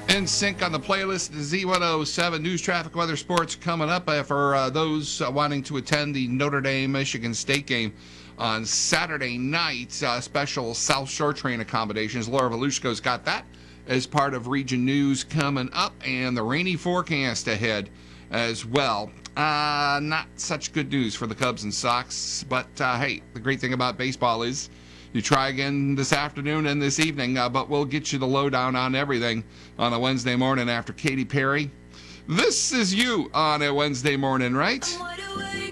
In sync on the playlist, the Z107 news, traffic, weather, sports coming up for those wanting to attend the Notre Dame-Michigan State game on Saturday night. Special South Shore train accommodations. Laura Volushko's got that as part of Region News coming up, and the rainy forecast ahead as well. Not such good news for the Cubs and Sox, but hey, the great thing about baseball is you try again this afternoon and this evening, but we'll get you the lowdown on everything on a Wednesday morning after Katy Perry. This is you on a Wednesday morning, right?